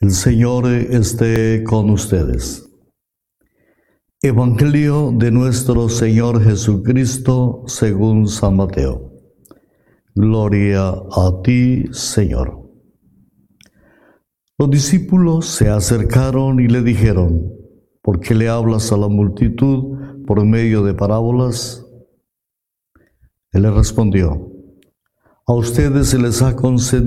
El Señor esté con ustedes. Evangelio de nuestro Señor Jesucristo según San Mateo. Gloria a ti, Señor. Los discípulos se acercaron y le dijeron: ¿por qué le hablas a la multitud por medio de parábolas? Él les respondió: a ustedes se les ha concedido